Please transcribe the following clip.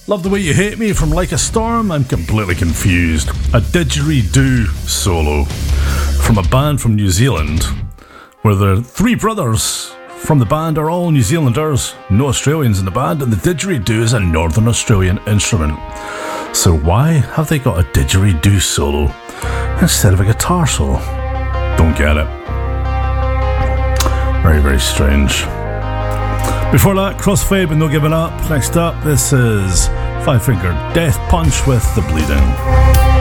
Love the Way You Hate Me from Like a Storm. I'm completely confused. A didgeridoo solo from a band from New Zealand, where the three brothers from the band are all New Zealanders, no Australians in the band, and the didgeridoo is a Northern Australian instrument. So why have they got a didgeridoo solo instead of a guitar solo? Don't get it. Very, very strange. Before that, Crossfade with No Giving Up. Next up, this is Five Finger Death Punch with The Bleeding.